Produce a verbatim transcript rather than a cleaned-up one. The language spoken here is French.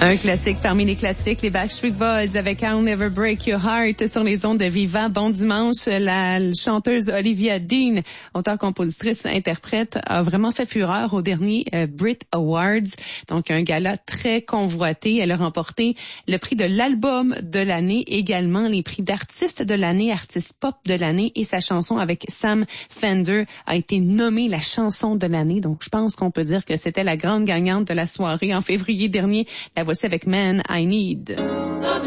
Un classique parmi les classiques, les Backstreet Boys avec I'll Never Break Your Heart sur les ondes de Viva. Bon dimanche, la chanteuse Olivia Dean, auteure, compositrice, interprète, a vraiment fait fureur au dernier euh, Brit Awards. Donc un gala très convoité. Elle a remporté le prix de l'album de l'année, également les prix d'artiste de l'année, artiste pop de l'année, et sa chanson avec Sam Fender a été nommée la chanson de l'année. Donc je pense qu'on peut dire que c'était la grande gagnante de la soirée en février dernier. La voici avec Man I Need.